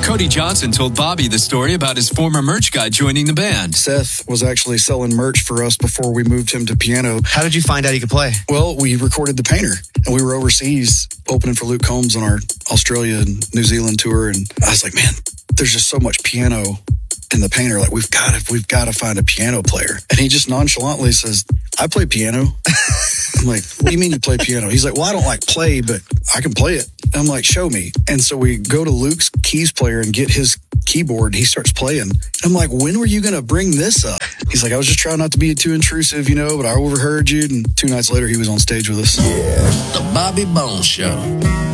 Cody Johnson told Bobby the story about his former merch guy joining the band. Seth was actually selling merch for us before we moved him to piano. How did you find out he could play? Well, we recorded The Painter, and we were overseas opening for Luke Combs on our Australia and New Zealand tour. And I was like, man, there's just so much piano in The Painter. Like, we've got to find a piano player. And he just nonchalantly says, I play piano. I'm like, what do you mean you play piano? He's like, well, I don't like play, but I can play it. I'm like, show me. And so we go to Luke's keys player and get his keyboard. He starts playing. And I'm like, when were you going to bring this up? He's like, I was just trying not to be too intrusive, but I overheard you. And 2 nights later, he was on stage with us. Yeah, the Bobby Bones Show.